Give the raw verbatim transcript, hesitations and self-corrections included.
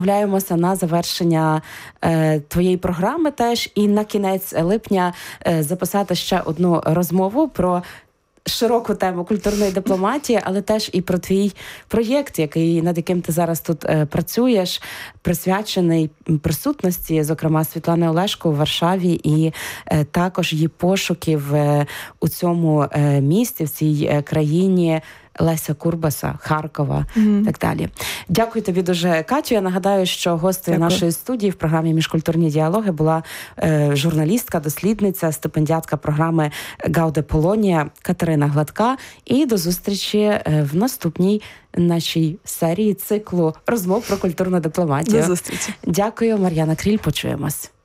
Домовляємося на завершення е, твоєї програми теж і на кінець липня е, записати ще одну розмову про широку тему культурної дипломатії, але теж і про твій проєкт, який, над яким ти зараз тут е, працюєш, присвячений присутності, зокрема, Світлани Олешко у Варшаві і е, також її пошуків е, у цьому е, місті, в цій е, країні, Леся Курбаса, Харкова і mm-hmm. так далі. Дякую тобі дуже, Катю. Я нагадаю, що гостею нашої студії в програмі «Міжкультурні діалоги» була е, журналістка, дослідниця, стипендіатка програми «Гауде Полонія» Катерина Гладка. І до зустрічі е, в наступній нашій серії циклу розмов про культурну дипломатію. До зустрічі. Дякую, Мар'яна Кріль. Почуємось.